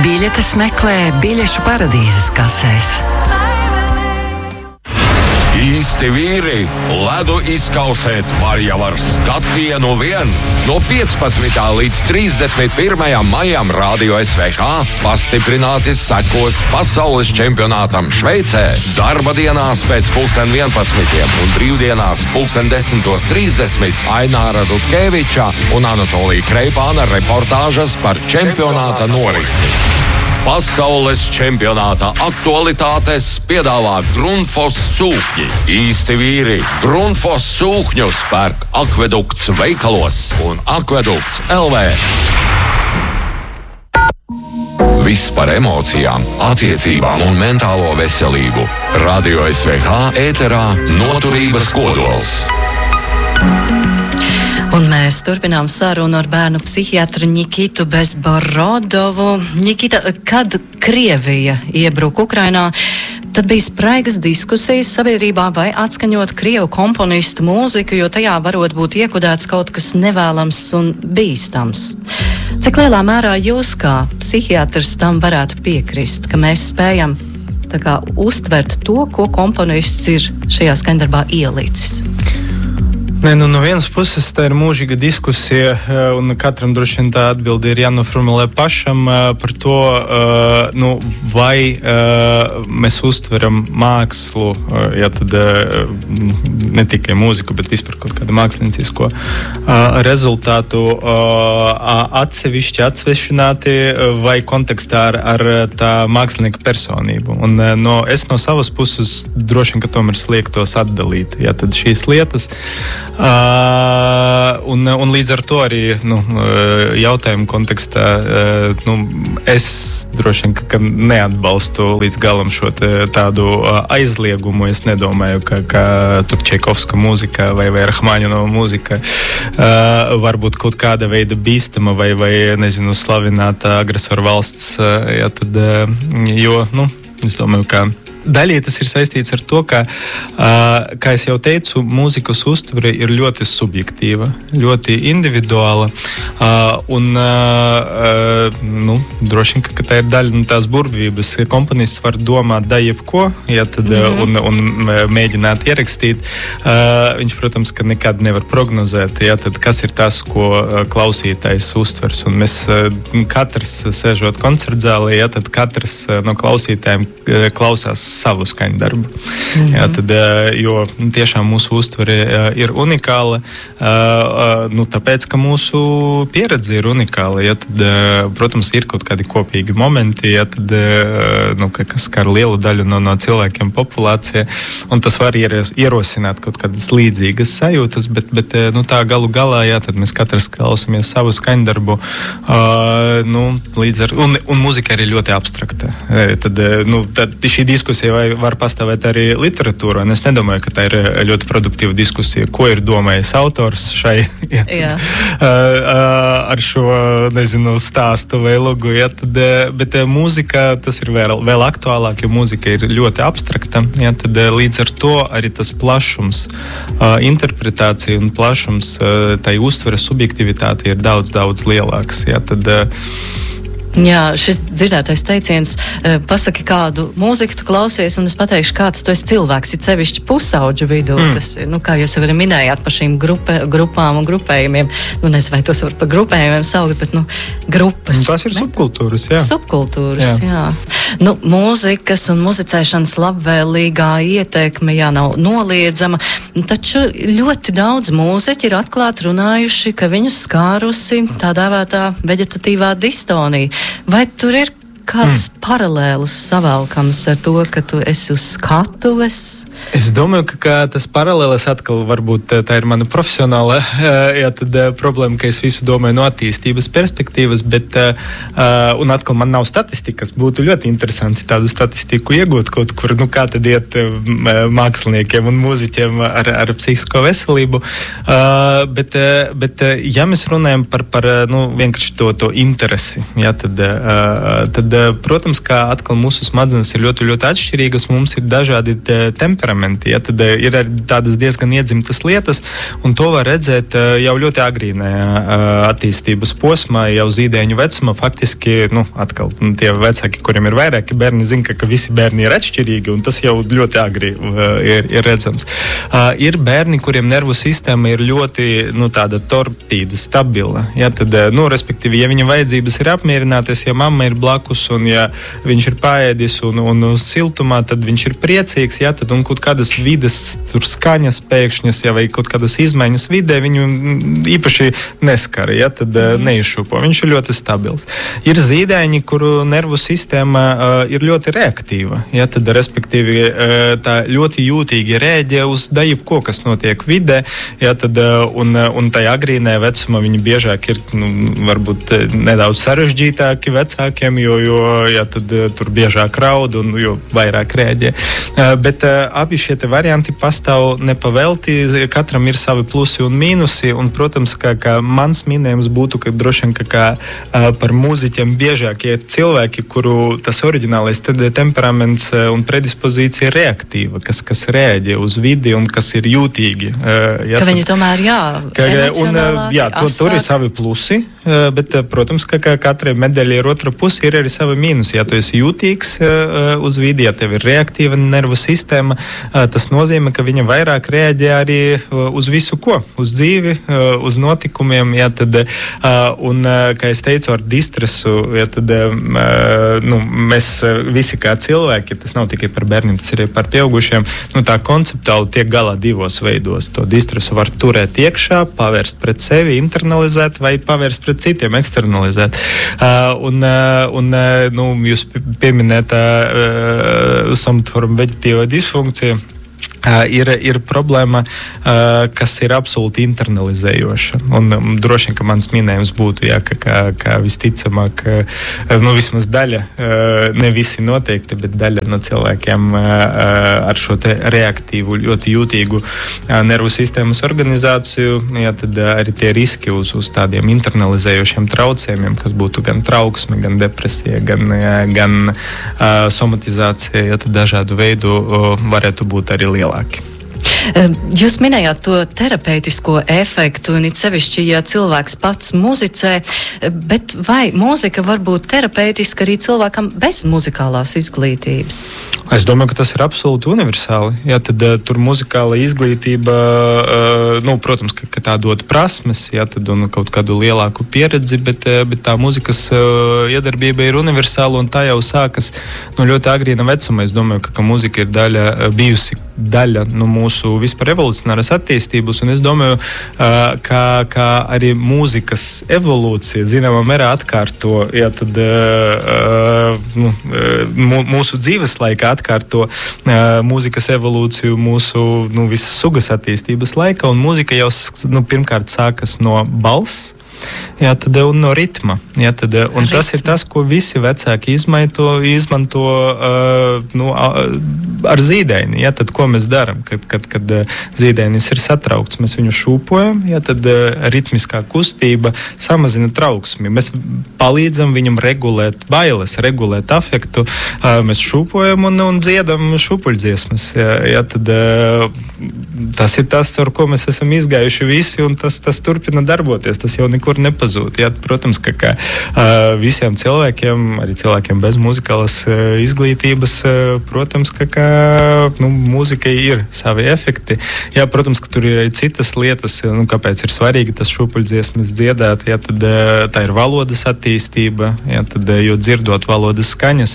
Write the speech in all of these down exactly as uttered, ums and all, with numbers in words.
Biļetes meklē biļešu paradīzes kasēs. Īsti vīri ledu izkausēt var jau ar skatienu vien. No piecpadsmitā līdz trīsdesmit pirmajam maijam Radio S V H pastiprināti sekos pasaules čempionātam Šveicē. Darba dienās pēc pulksten vienpadsmitiem un brīvdienās pulksten desmitos trīsdesmit Aināra Rutkeviča un Anatolija Kreipāna reportāžas par čempionāta norisi. Pasaules čempionāta aktualitātes piedāvā Grundfos sūkņi. Īsti vīri Grundfos sūkņus pērk Akvedukts veikalos un Akvedukts L V. Viss par emocijām, attiecībām un mentālo veselību. Radio S V H ēterā Noturības kodols. Un mēs turpinām sarunu ar bērnu psihiatru Nikitu Bezborodovu. Nikita, kad Krievija iebruka Ukrainā, tad bija spraigas diskusijas sabiedrībā, vai atskaņot krievu komponistu mūziku, jo tajā varot būt iekodēts kaut kas nevēlams un bīstams. Cik lielā mērā jūs kā psihiatrs tam varētu piekrist, ka mēs spējam tā kā uztvert to, ko komponists ir šajā skaņdarbā ielicis? Nē, nu, no vienas puses tā ir mūžīga diskusija, un katram droši vien tā atbilde ir jānoformulē pašam par to, nu, vai mēs uztveram mākslu, ja tad ne tikai mūziku, bet vispār kaut kādu māksliniecisko rezultātu atsevišķi atsvešināti vai kontekstā ar, ar tā mākslinieka personību. Un no, es no savas puses droši vien, ka tomēr sliektos atdalīt, ja tad šīs lietas. Uh, un, un līdz ar to arī nu, jautājumu kontekstā uh, nu, es droši vien, ka, ka neatbalstu līdz galam šo tādu uh, aizliegumu. Es nedomāju, ka, ka tur Čaikovska mūzika vai, vai Rahmaņinova mūzika uh, var būt kaut kāda veida bīstama vai, vai nezinu, slavināta agresoru valsts. Uh, ja, tad, uh, jo, nu, es domāju, ka daļai tas ir saistīts ar to, ka, uh, kā es jau teicu, mūzikas uztvere ir ļoti subjektīva, ļoti individuāla, uh, un uh, nu, droši vien, ka tā ir daļa no tās burvības. Komponists var domāt da jebko, ja, tad, mm-hmm. un, un mēģināt ierakstīt. Uh, viņš, protams, ka nekad nevar prognozēt, ja, tad, kas ir tas, ko klausītājs uztvers. Un mēs uh, katrs sēžot koncertzālē, ja, tad katrs uh, no klausītājiem uh, klausās savu skaņdarbu. Mm-hmm. Jā, tad, jo tiešām mūsu uztvere ir unikāla, nu, tāpēc, ka mūsu pieredze ir unikāla. Jā, tad, protams, ir kaut kādi kopīgi momenti, jā, tad, nu, kas skar lielu daļu no, no cilvēkiem populācijā, un tas var ierosināt kaut kādas līdzīgas sajūtas, bet, bet nu, tā galu galā, jā, tad mēs katrs klausamies savu skaņdarbu, nu, līdz ar, un, un mūzika arī ļoti abstrakta. Tad, nu, tad šī diskusija vai var pastāvēt arī literatūrā. Un es nedomāju, ka tā ir ļoti produktīva diskusija, ko ir domājis autors šai ja, tad, uh, ar šo, nezinu, stāstu vai logu. Ja, tad, bet mūzika, tas ir vēl, vēl aktuālāk, jo mūzika ir ļoti abstrakta. Ja, tad līdz ar to arī tas plašums, uh, interpretācija un plašums, uh, tai uztveres subjektivitāte ir daudz, daudz lielāks. Ja, tad, uh, Jā, šis dzirdētais teiciens, pasaki kādu mūziku tu klausies, un es pateikšu, kāds tu esi cilvēks, ir sevišķi pusauģu vidū. Mm. Tas ir, nu, kā jūs jau arī minējāt par šīm grupe, grupām un grupējumiem. Nu, nezinu, vai tos var par grupējumiem saukt, bet, nu, grupas. Tas ir subkultūras, jā. Subkultūras, jā. jā. Nu, mūzikas un muzicēšanas labvēlīgā ietekme, jā, nav noliedzama, taču ļoti daudz mūziķi ir atklāti runājuši, ka viņus skārusi tā dēvētā veģetatīvā distonija. Vai tur ir kāds mm. paralēlus savalkams ar to, ka tu esi uz skatuves? Es domāju, ka, ka tas paralēlis atkal varbūt tā ir mana profesionāla jā, tad, problēma, ka es visu domāju no attīstības perspektīvas, bet un atkal man nav statistikas. Būtu ļoti interesanti tādu statistiku iegūt kaut kur, nu kā tad iet māksliniekiem un mūziķiem ar, ar psihisko veselību. Bet, bet ja mēs runājam par, par nu, vienkārši to, to interesi, jā, tad, tad protams, kā atkal mūsu smadzenes ir ļoti, ļoti atšķirīgas, mums ir dažādi temperamenti, ja, tad ir arī tādas diezgan iedzimtas lietas, un to var redzēt jau ļoti agrīnajā attīstības posmā, jau zīdaiņu vecumā. Faktiski, nu, atkal, tie vecāki, kuriem ir vairāki bērni, zina, ka, ka visi bērni ir atšķirīgi, un tas jau ļoti agri ir, ir redzams. Uh, ir bērni, kuriem nervu sistēma ir ļoti, nu, tāda torpīda, stabila. Ja, tad, nu, respektīvi, ja viņa vajadzības ir apmierināties, ja mamma ir blakus, un ja viņš ir paēdis un, un uz siltumā, tad viņš ir priecīgs, ja, tad un kaut kādas vides, tur skaņas pēkšņas, ja, vai kaut kādas izmaiņas vidē, viņu īpaši neskara, ja, tad mm. neizšūpo. Viņš ir ļoti stabils. Ir zīdaiņi, kuru nervu sistēma uh, ir ļoti reaktīva, ja, tad, respektīvi, uh, tā ļoti jūtīgi rēģē uz jebko, kas notiek vidē, ja, tad, uh, un, un tajā agrīnē vecumā viņi biežāk ir, nu, varbūt nedaudz sarežģītāki vecākiem, jo, jo ja, tad, uh, tur biežāk raud un jo vairāk rēģē. Uh, bet uh, abi šie te varianti pastāv nepavelti, katram ir savi plusi un mīnusi, un, protams, kā, kā mans minējums būtu, ka droši vien, ka kā, uh, par mūziķiem biežāk ir cilvēki, kuru tas oriģinālais temperaments un predispozīcija ir reaktīva, kas, kas rēģē uz vidi un kas ir jūtīgi. Ja, ka viņi tomēr, jā, ka, un, jā to, tur ir savi plusi, bet, protams, ka, ka katrai medaļai ir otra puse, ir arī savi mīnusi. Ja tu esi jūtīgs uz vidi, ja tev ir reaktīva nervu sistēma, tas nozīmē, ka viņa vairāk rēģē arī uz visu ko, uz dzīvi, uz notikumiem, ja, tad, un, kā es teicu, ar distresu, ja, tad, nu, mēs visi kā cilvēki, tas nav tikai par bērniem, tas ir par pieaugušiem, nu, tā konceptuāli tiek galā divos veidos. To distresu var turēt iekšā, pavērst pret sevi, internalizēt vai pavērst pret citiem, eksternalizēt. Uh, un, uh, un uh, nu, jūs pieminētā uh, somatforma veģetīva disfunkcija. Uh, ir, ir problēma, uh, kas ir absolūti internalizējoša. Un um, droši vien, ka mans minējums būtu, jā, ka, kā, kā visticamāk, uh, nu, vismaz daļa, uh, ne visi noteikti, bet daļa no cilvēkiem uh, ar šo te reaktīvu, ļoti jūtīgu uh, nervu sistēmas organizāciju, jā, tad uh, arī tie riski uz, uz tādiem internalizējošiem traucējumiem, kas būtu gan trauksme, gan depresija, gan, jā, gan uh, somatizācija, jā, tad dažādu veidu uh, varētu būt arī liela. Jūs minējāt to terapeitisko efektu, un it sevišķi, ja cilvēks pats muzicē, bet vai mūzika var būt terapeitiska arī cilvēkam bez muzikālās izglītības? Es domāju, ka tas ir absolūti universāli. Ja, tad uh, tur muzikāla izglītība, uh, nu, protams, ka, ka tā dod prasmes, ja, tad un kaut kādu lielāku pieredzi, bet, uh, bet tā muzikas uh, iedarbība ir universāla, un tā jau sākas no ļoti agrīna vecuma. Es domāju, ka, ka muzika ir daļa, uh, bijusi daļa no mūsu vispār evolucionāras attīstības, un es domāju, uh, ka, ka arī mūzikas evolūcija zināmā mērā atkārto, ja, tad, uh, nu, uh, mūsu dzīves laikā atkārto uh, mūzikas evolūciju mūsu, nu, visas sugas attīstības laikā, un mūzika jau, nu, pirmkārt sākas no balss, jā, tad, un no ritma. Jā, tad, un Ritma. Tas ir tas, ko visi vecāki izmaito, izmanto uh, nu, ar zīdaini. Jā, tad, ko mēs darām, kad, kad, kad zīdainis ir satraukts? Mēs viņu šūpojam, jā, tad uh, ritmiskā kustība samazina trauksmi. Mēs palīdzam viņam regulēt bailes, regulēt afektu. Uh, mēs šūpojam un, un dziedam šūpuļdziesmas. Jā, jā, tad, uh, tas ir tas, ar ko mēs esam izgājuši visi, un tas, tas turpina darboties. Tas jau nekur nepazūd. Jā, protams, ka, ka uh, visiem cilvēkiem, arī cilvēkiem bez muzikālas uh, izglītības, uh, protams, ka, ka nu, mūzikai ir savi efekti. Jā, protams, ka tur ir arī citas lietas, nu, kāpēc ir svarīgi tas šūpuļdziesmas dziedāt. Jā, tad uh, tā ir valodas attīstība, jā, tad, uh, jo dzirdot valodas skaņas,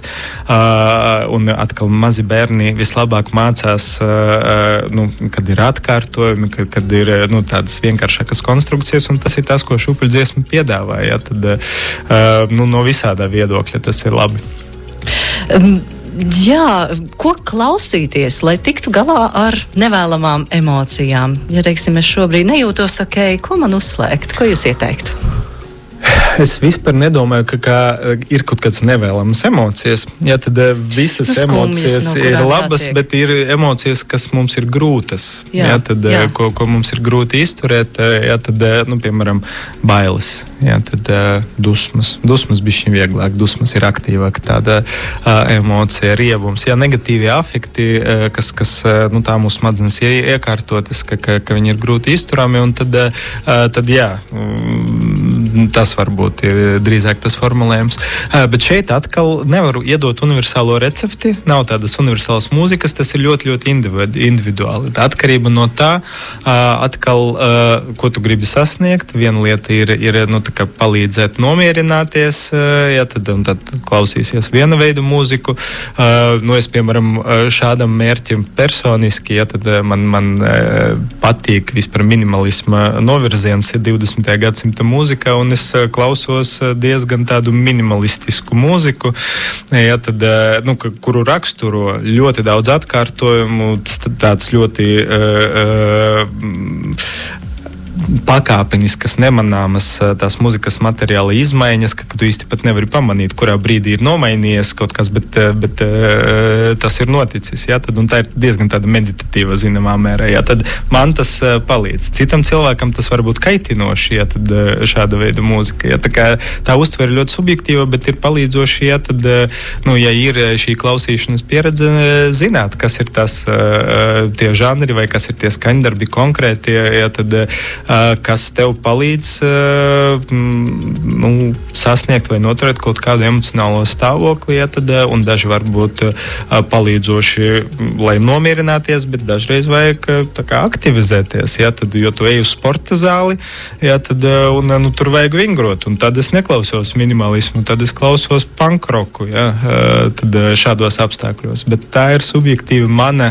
uh, un atkal mazi bērni vislabāk mācās, uh, nu, kad ir atkārtojumi, kad, kad ir nu, tādas vienkāršākas konstrukcijas, un tas ir tas, ko šūpuļdziesma piedāvā. Ja, tad, uh, nu, no visādā viedokļa tas ir labi. Um. Jā, ko klausīties, lai tiktu galā ar nevēlamām emocijām? Ja, teiksim, es šobrīd nejūtos ok, ko man uzslēgt? Ko jūs ieteiktu? Es vispār nedomāju, ka kā, ir kaut kādas nevēlamas emocijas. Ja, tad visas nu, emocijas no ir labas, jātiek. Bet ir emocijas, kas mums ir grūtas. Jā, ja, tad, jā. Ko, ko mums ir grūti izturēt. Ja, tad, nu, piemēram, bailes. Ja, tad dusmas. Dusmas bišķiņ vieglāk. Dusmas ir aktīvāka tāda uh, emocija, riebums. Ja, negatīvie afekti, uh, kas, kas nu, tā mūsu smadzenes ir iekārtotas, ka, ka, ka viņi ir grūti izturami, un tad, uh, tad jā, um, tas varbūt ir drīzāk tas formulējums. Uh, bet šeit atkal nevaru iedot universālo recepti. Nav tādas universālas mūzikas, tas ir ļoti, ļoti individuāli. Tā atkarība no tā, uh, atkal, uh, ko tu gribi sasniegt. Viena lieta ir, ir nu, tā kā palīdzēt nomierināties, uh, ja, tad, un tad klausīsies viena veida mūziku. Uh, nu, es, piemēram, šādam mērķim personiski, ja, tad man, man uh, patīk vispār minimalisma novirziens ir divdesmitajā gadsimta mūzika, un es uh, klausos diezgan tādu minimalistisku mūziku, ja, tad, uh, nu, kuru raksturo ļoti daudz atkārtojumu, tāds ļoti uh, uh, pakāpeniskas, nemanāmas tās muzikas materiāla izmaiņas, ka, ka tu īsti pat nevari pamanīt, kurā brīdī ir nomainījies kaut kas, bet, bet tas ir noticis. Ja? Tad, un tā ir diezgan tāda meditatīva zināmā mērā. Ja? Tad man tas palīdz. Citam cilvēkam tas var būt kaitinoši, ja? Tad šāda veida mūzika. Ja? Tā, kā, tā uztver ir ļoti subjektīva, bet ir palīdzoši, ja? Tad, nu, ja ir šī klausīšanas pieredze, zināt, kas ir tas tie žanri vai kas ir tie skaņdarbi konkrēti, ja? Tad kas tev palīdz nu, sasniegt vai noturēt kaut kādu emocionālo stāvokli, ja, tad, un daži var būt palīdzoši, lai nomierināties, bet dažreiz vajag tā kā aktivizēties, ja, tad, jo tu ej uz sporta zāli, ja, tad, un nu, tur vajag vingrot, un tad es neklausos minimalismu, tad es klausos punkroku, ja, tad šādos apstākļos, bet tā ir subjektīva mana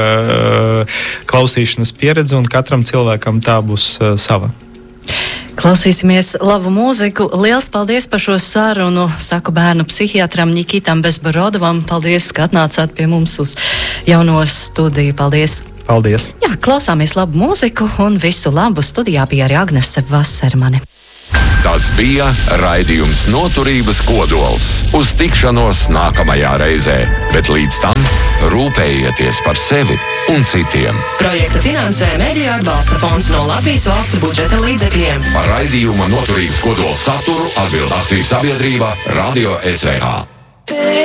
klausīšanas pieredze, un katram cilvēkam tā būs sava. Klausīsimies labu mūziku. Liels paldies par šo sarunu. Saku bērnu psihiatram Nikitam Bezborodovam. Paldies, ka atnācāt pie mums uz jauno studiju. Paldies! Paldies! Jā, klausāmies labu mūziku un visu labu. Studijā bija arī Agnese Vasermane. Tas bija raidījums Noturības kodols. Uz tikšanos nākamajā reizē, bet līdz tam rūpējieties par sevi un citiem. Projekta finansē Mediju atbalsta fonds no Latvijas valsts budžeta līdzekļiem. Par raidījuma Noturības kodols saturu atbild akciju sabiedrība Radio S V H.